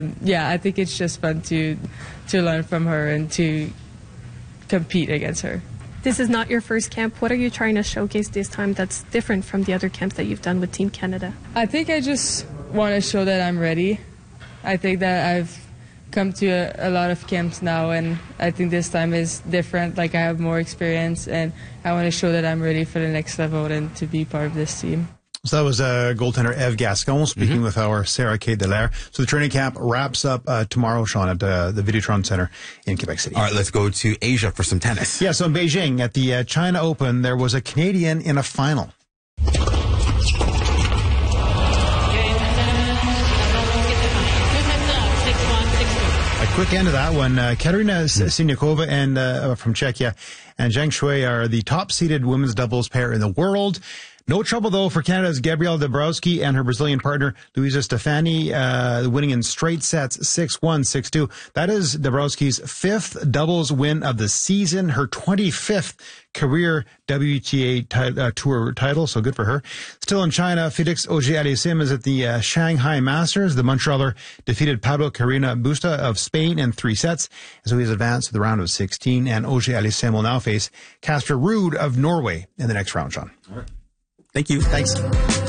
Yeah, I think it's just fun to learn from her and to compete against her. This is not your first camp. What are you trying to showcase this time that's different from the other camps that you've done with Team Canada? I think I just want to show that I'm ready. I think that I've come to a lot of camps now, and I think this time is different. Like, I have more experience, and I want to show that I'm ready for the next level and to be part of this team. So that was goaltender Eve Gascon speaking with our Sarah K. Dallaire. So the training camp wraps up tomorrow, Sean, at the Videotron Center in Quebec City. All right, let's go to Asia for some tennis. Yeah, so in Beijing at the China Open, there was a Canadian in a final. A quick end to that one. Katerina Siniakova and from Czechia and Zheng Shui are the top-seeded women's doubles pair in the world. No trouble, though, for Canada's Gabrielle Dabrowski and her Brazilian partner, Luisa Stefani, winning in straight sets 6-1, 6-2. That is Dabrowski's fifth doubles win of the season, her 25th career WTA Tour title, so good for her. Still in China, Felix Auger-Aliassime is at the Shanghai Masters. The Montrealer defeated Pablo Carreño Busta of Spain in 3 sets, so he's advanced to the round of 16, and Auger-Aliassime will now face Casper Ruud of Norway in the next round, Sean. All right. Thank you. Thanks.